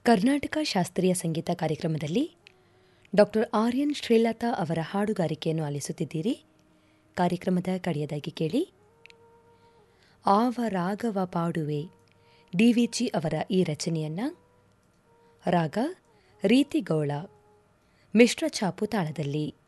ಕರ್ನಾಟಕ ಶಾಸ್ತ್ರೀಯ ಸಂಗೀತ ಕಾರ್ಯಕ್ರಮದಲ್ಲಿ ಡಾಕ್ಟರ್ ಆರ್ಯನ್ ಶ್ರೀಲತಾ ಅವರ ಹಾಡುಗಾರಿಕೆಯನ್ನು ಆಲಿಸುತ್ತಿದ್ದೀರಿ. ಕಾರ್ಯಕ್ರಮದ ಕಡೆಯದಾಗಿ ಕೇಳಿ ಆವ ರಾಗವ ಪಾಡುವೆ ಡಿವಿಜಿ ಅವರ ಈ ರಚನೆಯನ್ನ ರಾಗ ರೀತಿಗೌಳ ಮಿಶ್ರ ಛಾಪು ತಾಳದಲ್ಲಿ.